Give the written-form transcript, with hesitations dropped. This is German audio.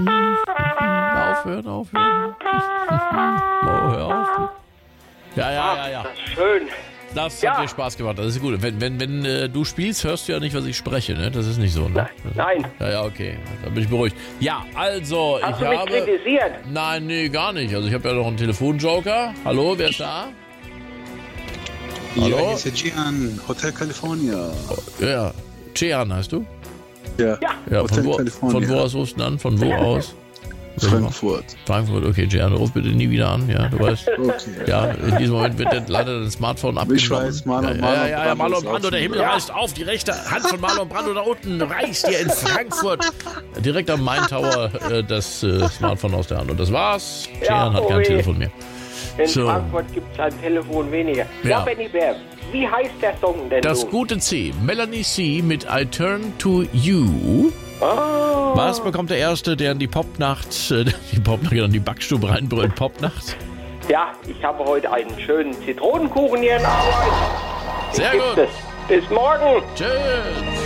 Aufhören. Oh, hör auf. Ja. Das ist schön. Das hat dir Spaß gemacht, das ist gut. Wenn du spielst, hörst du ja nicht, was ich spreche, ne? Das ist nicht so, ne? Nein. Ja, okay. Da bin ich beruhigt. Ja, also, Hast du mich kritisiert? Nein, nee, gar nicht. Also ich habe ja noch einen Telefonjoker. Hallo, wer ist da? Hallo? Ja, hier ist der Gian, Hotel California. Ja, Cian heißt du? Ja, Hotel California. Von wo aus rufst du an? Von wo aus? Frankfurt. Frankfurt, okay, Gian, ruf bitte nie wieder an, ja, du weißt. Okay. Ja, in diesem Moment wird leider dein Smartphone abgenommen. Ich weiß, Marlon Brando, der Himmel reißt auf, die rechte Hand von Marlon Brando da unten reißt hier in Frankfurt direkt am Main Tower das Smartphone aus der Hand. Und das war's. Gian hat kein Telefon mehr. In Frankfurt gibt es ein Telefon weniger. Ja, Benny Bär, wie heißt der Song denn? Das gute C, Melanie C. mit I Turn to You. Oh. Was bekommt der Erste, der in die die Backstube reinbrüllt? Popnacht? Ja, ich habe heute einen schönen Zitronenkuchen hier in Arbeit. Sehr gut. Bis morgen. Tschüss.